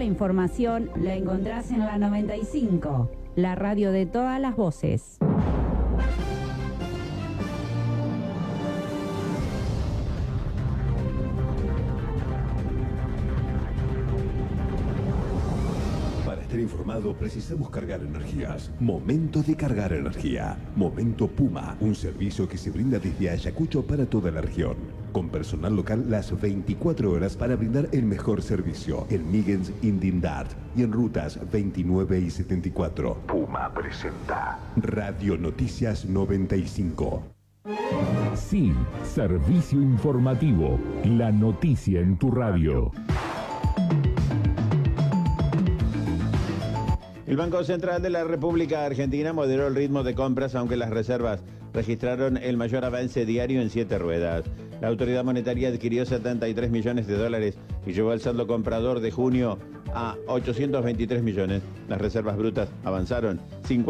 información la encontrás en la 95, la radio de todas las voces. Para estar informado precisamos cargar energías. Momento de cargar energía. Momento Puma, un servicio que se brinda desde Ayacucho para toda la región. Con personal local las 24 horas para brindar el mejor servicio. En Migens Indindart y en rutas 29 y 74. Puma presenta Radio Noticias 95. Sí, servicio informativo. La noticia en tu radio. El Banco Central de la República Argentina moderó el ritmo de compras, aunque las reservas registraron el mayor avance diario en 7 ruedas. La autoridad monetaria adquirió 73 millones de dólares y llevó el saldo comprador de junio a 823 millones. Las reservas brutas avanzaron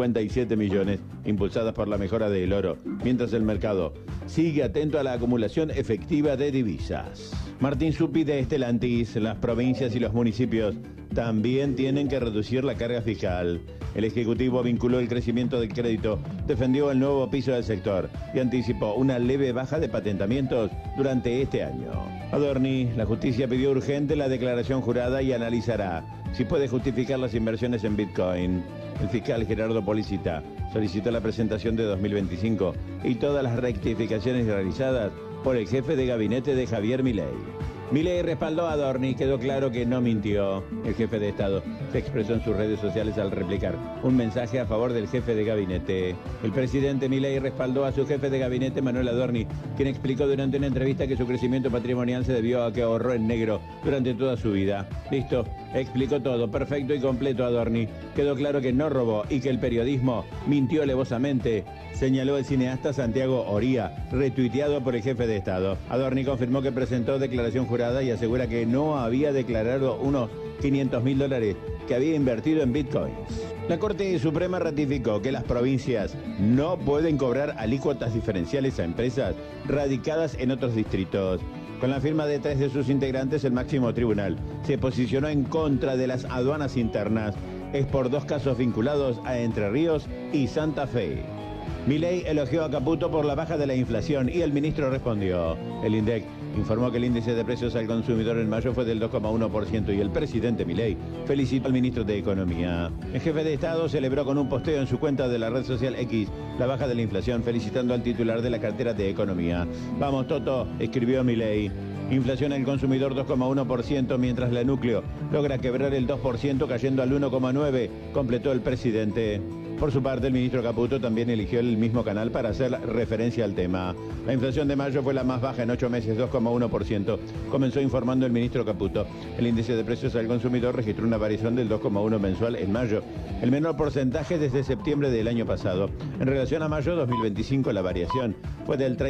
57 millones, impulsadas por la mejora del oro, mientras el mercado sigue atento a la acumulación efectiva de divisas. Martín Zuppi de Stellantis: las provincias y los municipios también tienen que reducir la carga fiscal. El Ejecutivo vinculó el crecimiento del crédito, defendió el nuevo piso del sector y anticipó una leve baja de patentamientos durante este año. Adorni: la justicia pidió urgente la declaración jurada y analizará si puede justificar las inversiones en Bitcoin. El fiscal Gerardo Policita solicitó la presentación de 2025 y todas las rectificaciones realizadas por el jefe de gabinete de Javier Milei. Milei respaldó a Adorni, quedó claro que no mintió. El jefe de Estado se expresó en sus redes sociales al replicar un mensaje a favor del jefe de gabinete. El presidente Milei respaldó a su jefe de gabinete, Manuel Adorni, quien explicó durante una entrevista que su crecimiento patrimonial se debió a que ahorró en negro durante toda su vida. Listo, explicó todo, perfecto y completo Adorni. Quedó claro que no robó y que el periodismo mintió alevosamente, señaló el cineasta Santiago Oría, retuiteado por el jefe de Estado. Adorni confirmó que presentó declaración jurada y asegura que no había declarado unos $500.000 que había invertido en bitcoins. La Corte Suprema ratificó que las provincias no pueden cobrar alícuotas diferenciales a empresas radicadas en otros distritos. Con la firma de 3 de sus integrantes, el máximo tribunal se posicionó en contra de las aduanas internas. Es por 2 casos vinculados a Entre Ríos y Santa Fe. Milei elogió a Caputo por la baja de la inflación y el ministro respondió. El INDEC informó que el índice de precios al consumidor en mayo fue del 2,1% y el presidente Milei felicitó al ministro de Economía. El jefe de Estado celebró con un posteo en su cuenta de la red social X la baja de la inflación, felicitando al titular de la cartera de Economía. Vamos, Toto, escribió Milei. Inflación al consumidor 2,1%, mientras la núcleo logra quebrar el 2%, cayendo al 1,9%, completó el presidente. Por su parte, el ministro Caputo también eligió el mismo canal para hacer referencia al tema. La inflación de mayo fue la más baja en 8 meses, 2,1%. Comenzó informando el ministro Caputo. El índice de precios al consumidor registró una variación del 2,1% mensual en mayo, el menor porcentaje desde septiembre del año pasado. En relación a mayo 2025, la variación fue del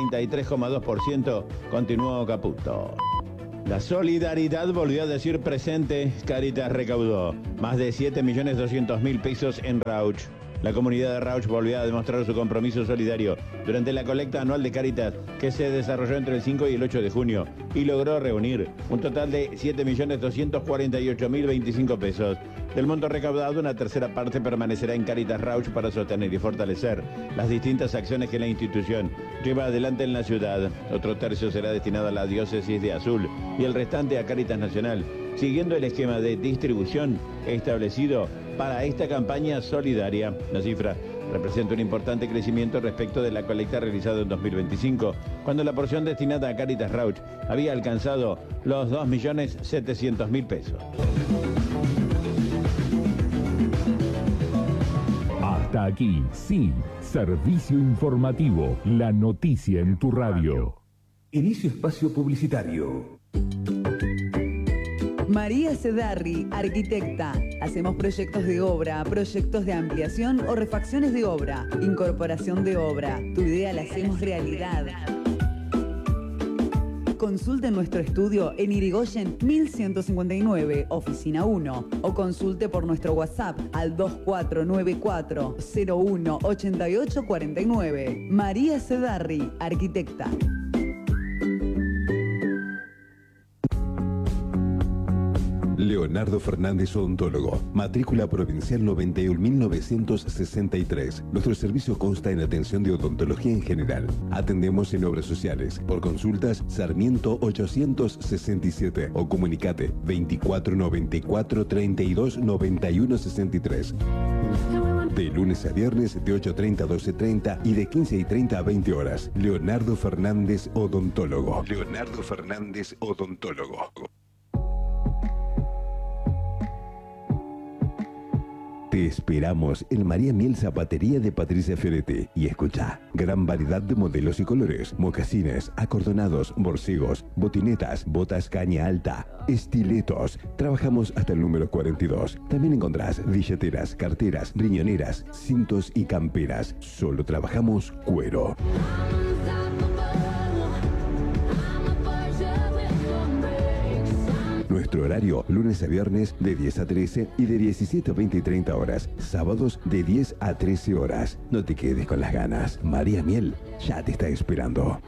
33,2%, continuó Caputo. La solidaridad volvió a decir presente. Cáritas recaudó más de 7.200.000 pesos en Rauch. La comunidad de Rauch volvió a demostrar su compromiso solidario durante la colecta anual de Cáritas que se desarrolló entre el 5 y el 8 de junio y logró reunir un total de 7.248.025 pesos. Del monto recaudado, una tercera parte permanecerá en Cáritas Rauch para sostener y fortalecer las distintas acciones que la institución lleva adelante en la ciudad. Otro tercio será destinado a la diócesis de Azul y el restante a Cáritas Nacional, siguiendo el esquema de distribución establecido para esta campaña solidaria. La cifra representa un importante crecimiento respecto de la colecta realizada en 2025, cuando la porción destinada a Cáritas Rauch había alcanzado los 2.700.000 pesos. Hasta aquí, sí, servicio informativo, la noticia en tu radio. Inicio espacio publicitario. María Cedarri, arquitecta. Hacemos proyectos de obra, proyectos de ampliación o refacciones de obra, incorporación de obra. Tu idea la hacemos realidad. Consulte nuestro estudio en Irigoyen 1159, oficina 1, o consulte por nuestro WhatsApp al 2494 01 8849. María Cedarri, arquitecta. Leonardo Fernández Odontólogo. Matrícula provincial 91.963. Nuestro servicio consta en atención de odontología en general. Atendemos en obras sociales. Por consultas, Sarmiento 867 o comunicate 2494 32 91 63. De lunes a viernes de 8:30 a 12:30 y de 15:30 a 20 horas. Leonardo Fernández Odontólogo. Leonardo Fernández Odontólogo. Te esperamos en María Miel Zapatería de Patricia Ferretti. Y escucha, gran variedad de modelos y colores, mocasines, acordonados, borcegos, botinetas, botas caña alta, estiletos. Trabajamos hasta el número 42. También encontrás billeteras, carteras, riñoneras, cintos y camperas. Solo trabajamos cuero. Nuestro horario, lunes a viernes de 10 a 13 y de 17 a 20 y 30 horas. Sábados de 10 a 13 horas. No te quedes con las ganas. María Miel ya te está esperando.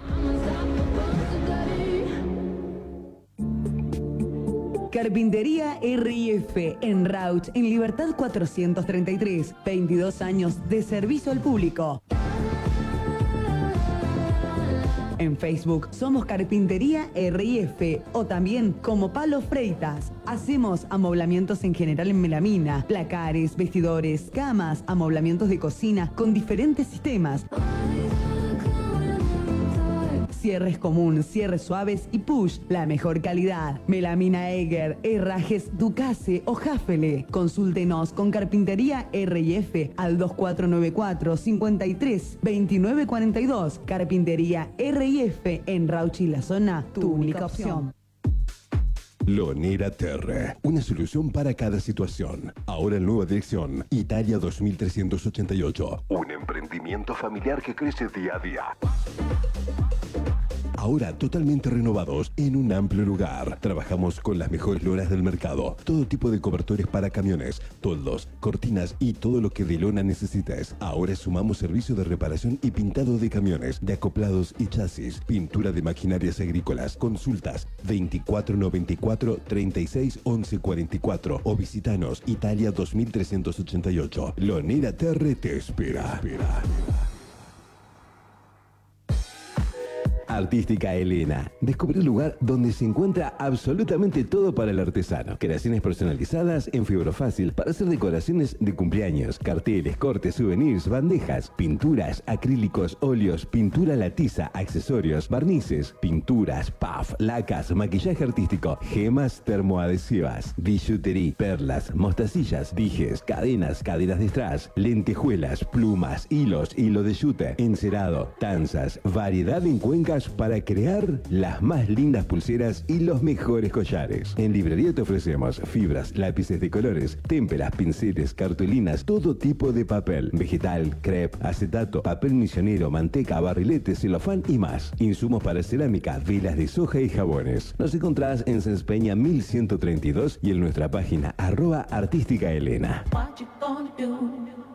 Carpintería RIF en Rauch, en Libertad 433. 22 años de servicio al público. En Facebook somos Carpintería RIF o también como Palo Freitas. Hacemos amoblamientos en general en melamina, placares, vestidores, camas, amoblamientos de cocina con diferentes sistemas. Cierres común, cierres suaves y push, la mejor calidad. Melamina Eger, herrajes Ducase o Jafele. Consúltenos con Carpintería RIF al 2494 53 29 42. Carpintería RIF en Rauch y la zona, tu única opción. Lonera Terre, una solución para cada situación. Ahora en nueva dirección, Italia 2388. Un emprendimiento familiar que crece día a día. Ahora totalmente renovados en un amplio lugar. Trabajamos con las mejores lonas del mercado. Todo tipo de cobertores para camiones, toldos, cortinas y todo lo que de lona necesites. Ahora sumamos servicio de reparación y pintado de camiones, de acoplados y chasis, pintura de maquinarias agrícolas. Consultas 2494 36 11 44 o visitanos Italia 2388. Lonera Terre te espera. Artística Elena. Descubre el lugar donde se encuentra absolutamente todo para el artesano. Creaciones personalizadas en fibra fácil para hacer decoraciones de cumpleaños, carteles, cortes, souvenirs, bandejas, pinturas, acrílicos, óleos, pintura a la tiza, accesorios, barnices, pinturas, puff, lacas, maquillaje artístico, gemas termoadhesivas, billutería, perlas, mostacillas, dijes, cadenas de strass, lentejuelas, plumas, hilos, hilo de yute, encerado, tanzas, variedad en cuencas para crear las más lindas pulseras y los mejores collares. En librería te ofrecemos fibras, lápices de colores, témperas, pinceles, cartulinas, todo tipo de papel, vegetal, crepe, acetato, papel misionero, manteca, barrilete, celofán y más. Insumos para cerámica, velas de soja y jabones. Nos encontrás en Senspeña 1132 y en nuestra página @artísticaelena.